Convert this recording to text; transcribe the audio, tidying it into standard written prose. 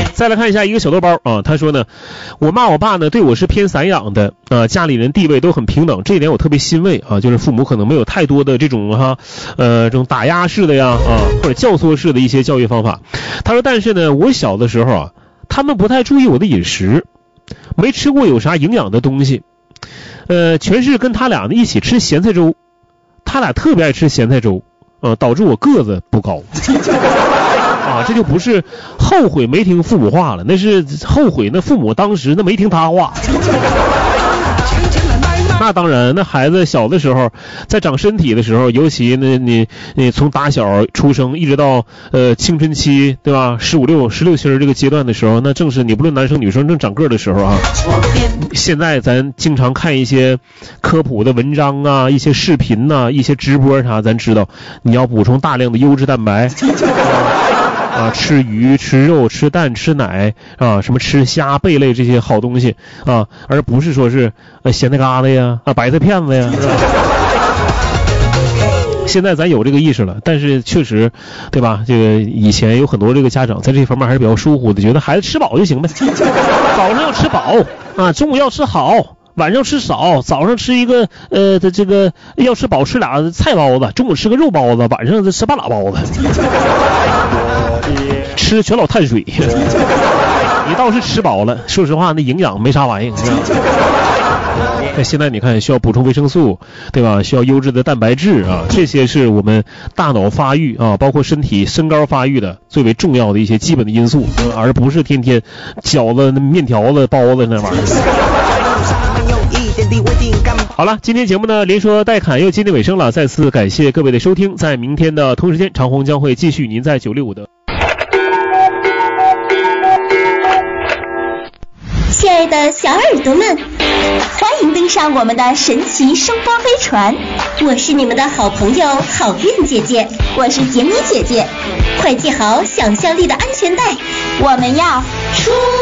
再来看一下一个小豆包啊，他说呢，我妈我爸呢对我是偏散养的家里人地位都很平等，这一点我特别欣慰啊，就是父母可能没有太多的这种这种打压式的呀或者教唆式的一些教育方法。他说，但是呢，我小的时候啊，他们不太注意我的饮食，没吃过有啥营养的东西，全是跟他俩呢一起吃咸菜粥，他俩特别爱吃咸菜粥，导致我个子不高。这就不是后悔没听父母话了，那是后悔那父母当时那没听他话。那当然，那孩子小的时候在长身体的时候，尤其呢你从打小出生一直到青春期，对吧，16岁这个阶段的时候，那正是你不论男生女生正长个的时候啊。现在咱经常看一些科普的文章啊，一些视频啊，一些直播啥，咱知道你要补充大量的优质蛋白吃鱼吃肉吃蛋吃奶什么吃虾贝类这些好东西而不是说是咸菜疙瘩呀白菜片子呀，是吧？现在咱有这个意识了，但是确实对吧，这个以前有很多这个家长在这方面还是比较疏忽的，觉得孩子吃饱就行呗，早上要吃饱中午要吃好，晚上吃少，早上吃一个这个要吃饱吃俩菜包子，中午吃个肉包子，晚上吃半拉包子，吃全老碳水。你倒是吃饱了，说实话那营养没啥玩意儿。现在你看需要补充维生素，对吧？需要优质的蛋白质这些是我们大脑发育包括身体身高发育的最为重要的一些基本的因素，而不是天天饺子面条子包子那玩意儿。好了，今天节目呢连说带侃又接近尾声了，再次感谢各位的收听，在明天的同时间，长虹将会继续您在965的。 亲爱的小耳朵们，欢迎登上我们的神奇声波飞船，我是你们的好朋友好运姐姐，我是杰米姐姐，快系好想象力的安全带，我们要出